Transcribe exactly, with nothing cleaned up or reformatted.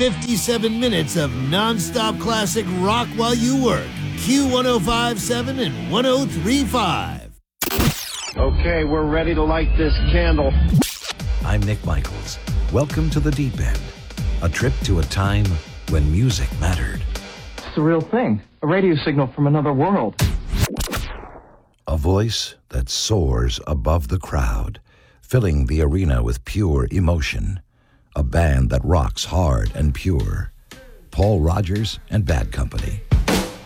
fifty-seven minutes of non-stop classic rock while you work. Q one oh five point seven and one oh three point five. Okay, we're ready to light this candle. I'm Nick Michaels. Welcome to the Deep End, a trip to a time when music mattered. It's a real thing, a radio signal from another world. A voice that soars above the crowd, filling the arena with pure emotion. A band that rocks hard and pure. Paul Rodgers and Bad Company.